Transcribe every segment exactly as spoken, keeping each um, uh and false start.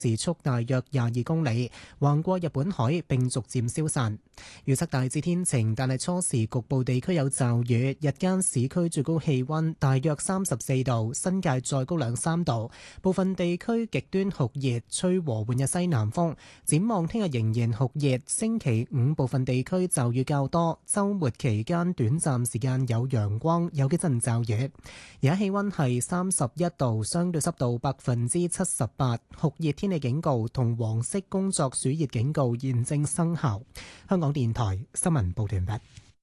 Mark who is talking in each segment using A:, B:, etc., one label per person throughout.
A: 時速大約廿二公里，橫過日本海並逐漸消散。預測大致天晴，但係初時局部地區有驟雨。日間市區最高氣溫大約三十四度，新界再高兩三度。部分地區極端酷熱，吹和緩嘅西南風。展望聽日仍然酷熱，星期五部分地區驟雨較多，週末期間短暫時間有陽光，有幾陣驟雨。而家氣溫係三十一度，相對濕度百分之七十八，酷熱天氣警告同黃色工作暑熱警告現正生效。香港電台新聞報道完畢。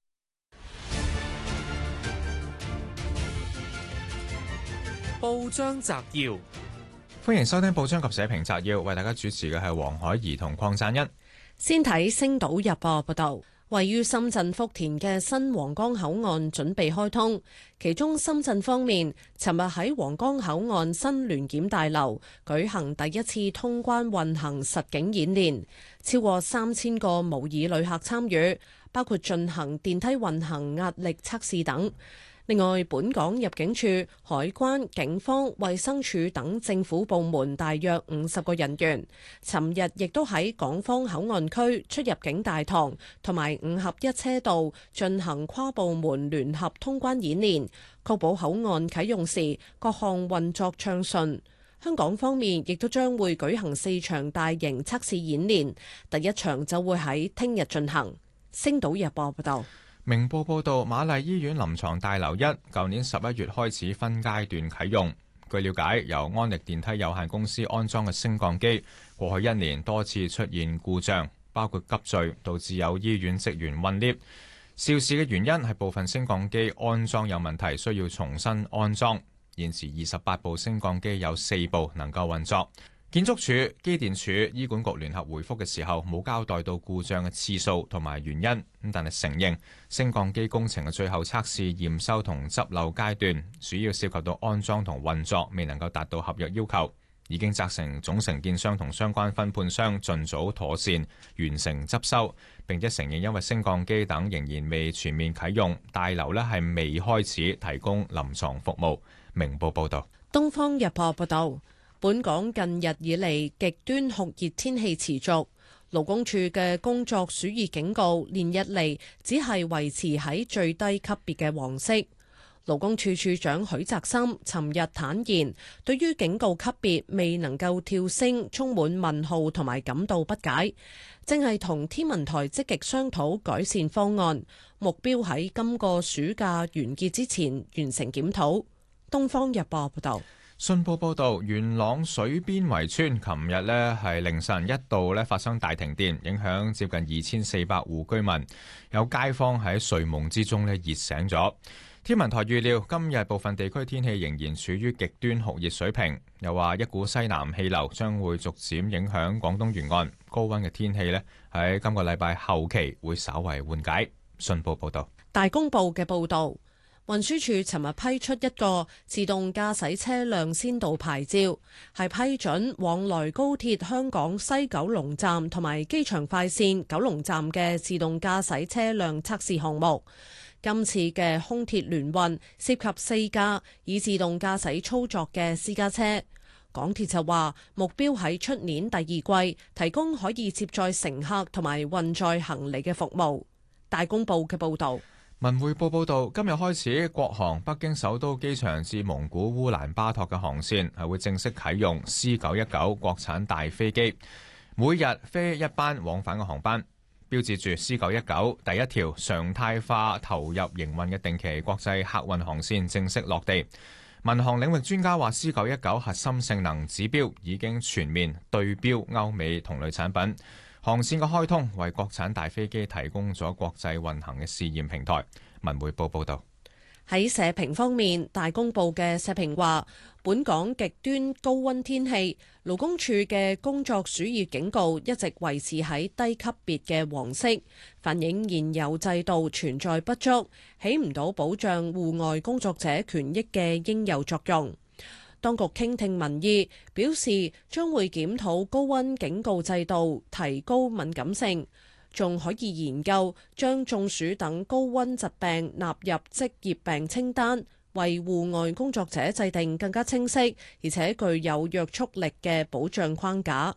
B: 報章摘要，
C: 歡迎收聽報章及社評摘要，為大家主持嘅係黃海怡同鄺贊恩。
D: 先睇《星島日報》報道。位於深圳福田嘅新皇崗口岸準備開通，其中深圳方面，尋日喺皇崗口岸新聯檢大樓舉行第一次通關運行實景演練，超過三千個模擬旅客參與，包括進行電梯運行壓力測試等。另外，本港入境處、海關、警方、衛生署等政府部門大約五十個人員，尋日亦都喺港方口岸區出入境大堂同埋五合一車道進行跨部門聯合通關演練，確保口岸啟用時各項運作暢順。香港方面亦都將會舉行四場大型測試演練，第一場就會喺聽日進行。星島日報報道。
C: 明報報導，瑪麗醫院臨床大樓一舊年十一月開始分階段啟用。據了解，由安力電梯有限公司安裝嘅升降機，過去一年多次出現故障，包括急墜，導致有醫院職員困 lift。肇事嘅原因係部分升降機安裝有問題，需要重新安裝。現時二十八部升降機有四部能夠運作。建築署、機電署、醫管局聯合回覆嘅時候，冇交代到故障嘅次數同埋原因，咁但係承認升降機工程嘅最後測試、驗收同執漏階段，主要涉及到安裝同運作未能夠達到合約要求，已經責成總承建商同相關分判商盡早妥善完成執收，並且承認因為升降機等仍然未全面啟用，大樓呢係未開始提供臨床服務。明報報道。
D: 東方日報報道。本港近日以嚟極端酷熱天氣持續，勞工處嘅工作暑熱警告連日嚟只係維持喺最低級別嘅黃色。勞工處處長許澤森尋日坦言，對於警告級別未能夠跳升，充滿問號同埋感到不解，正係同天文台積極商討改善方案，目標喺今個暑假完結之前完成檢討。東方日報報道。
C: 信報報導，元朗水邊圍村琴日呢係凌晨一度呢發生大停電，影響接近二千四百戶居民。有街坊喺睡夢之中呢熱醒咗。天文台預料今日部分地區天氣仍然處於極端酷熱水平，又話一股西南氣流將會逐漸影響廣東沿岸，高溫嘅天氣呢喺今個禮拜後期會稍為緩解。信報報導。
D: 大公報嘅報導。運輸署尋日批出一個自動駕駛車輛先導牌照，係批准往來高鐵香港西九龍站同埋機場快線九龍站嘅自動駕駛車輛測試項目。今次嘅空鐵聯運涉及四架以自動駕駛操作嘅私家車。港鐵就話目標喺出年第二季提供可以接載乘客同埋運載行李嘅服務。大公報嘅報導。
C: 文匯報報道，今日開始，國航北京首都機場至蒙古烏蘭巴托嘅航線係會正式啟用 C 九一九國產大飛機，每日飛一班往返嘅航班，標誌住 C 九一九第一條常態化投入營運嘅定期國際客運航線正式落地。民航領域專家話 C 九一九核心性能指標已經全面對標歐美同類產品。航線嘅開通為國產大飛機提供咗國際運行嘅試驗平台。文匯報報道。
D: 喺社評方面，大公報嘅社評話，本港極端高溫天氣，勞工處嘅工作暑熱警告一直維持喺低級別嘅黃色，反映現有制度存在不足，起唔到保障戶外工作者權益嘅應有作用。當局傾聽民意，表示將會檢討高溫警告制度，提高敏感性，仲可以研究將中暑等高溫疾病納入職業病清單， 為戶外工作者制定更加清晰而且具有約束力嘅保障框架。